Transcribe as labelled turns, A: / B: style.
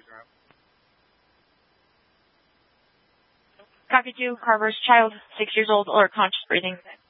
A: Copy 2, Carver's child, 6 years old, alert conscious breathing.